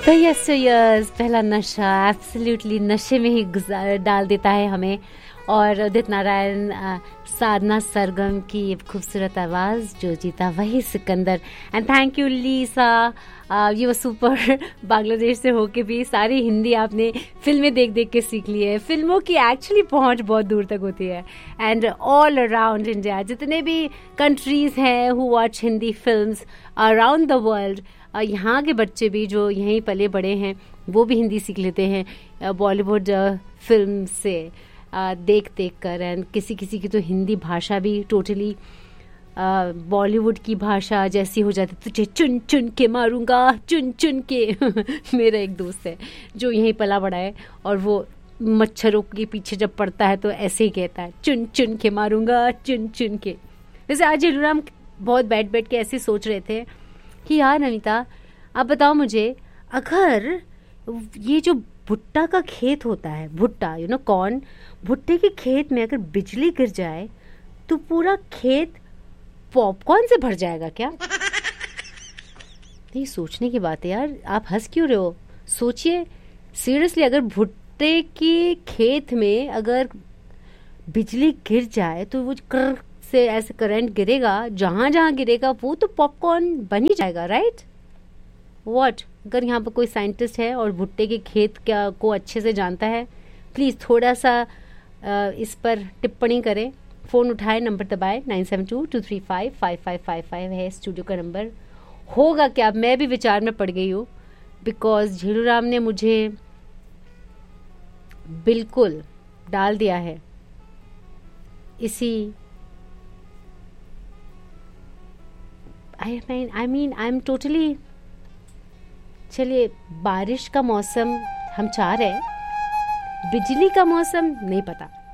तो यस पहला नशा एब्सोल्युटली नशे में ही डाल देता है हमें। और उदित नारायण, साधना सरगम की खूबसूरत आवाज़, जो जीता वही Sikandar. And thank you लीसा, you were super. Bangladesh से होके भी सारी हिंदी आपने फिल्में देख देख के सीख ली है। फिल्मों की एक्चुअली पहुंच बहुत दूर तक होती है। एंड ऑल अराउंड इंडिया जितने भी कंट्रीज़ हैं who watch Hindi films around the world, यहाँ के बच्चे भी जो यहीं पले बड़े हैं वो भी हिंदी सीख लेते हैं बॉलीवुड फिल्म से देख देख कर। एंड किसी किसी की तो हिंदी भाषा भी टोटली बॉलीवुड की भाषा जैसी हो जाती, तुझे चुन चुन के मारूंगा चुन चुन के। मेरा एक दोस्त है जो यहीं पला बड़ा है और वो मच्छरों के पीछे जब पड़ता है तो ऐसे ही कहता है, चुन चुन के मारूंगा चुन चुन के। वैसे आज झेलूराम बहुत बैठ के ऐसे सोच रहे थे कि यार नमिता, आप बताओ मुझे, अगर ये जो भुट्टा का खेत होता है, भुट्टा यू नो कॉर्न, भुट्टे के खेत में अगर बिजली गिर जाए तो पूरा खेत पॉपकॉर्न से भर जाएगा क्या? नहीं, सोचने की बात है यार। आप हंस क्यों रहे हो? सोचिए सीरियसली, अगर भुट्टे के खेत में अगर बिजली गिर जाए तो वो कर से ऐसे करंट गिरेगा, जहां जहां गिरेगा वो तो पॉपकॉर्न बन ही जाएगा, राइट? व्हाट? अगर यहाँ पर कोई साइंटिस्ट है और भुट्टे के खेत क्या को अच्छे से जानता है, प्लीज़ थोड़ा सा इस पर टिप्पणी करें। फ़ोन उठाए, नंबर दबाए, 9722355555 है स्टूडियो का नंबर। होगा क्या? मैं भी विचार में पड़ गई हूँ, बिकॉज झेलूराम ने मुझे बिल्कुल डाल दिया है इसी आई एम टोटली। चलिए, बारिश का मौसम हम चाह रहे हैं, बिजली का मौसम नहीं पता।